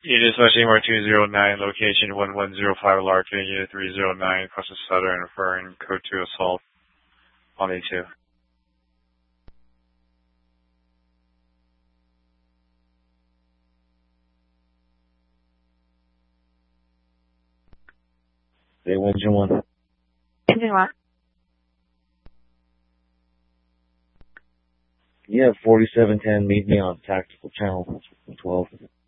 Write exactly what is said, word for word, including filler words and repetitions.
Unit Slash A M R two zero nine, location one one zero five Larkin, Unit three zero nine, Costa Southern, referring code two assault on A two. They went Engine one. Engine one. Yeah, forty-seven ten, meet me on tactical channel twelve.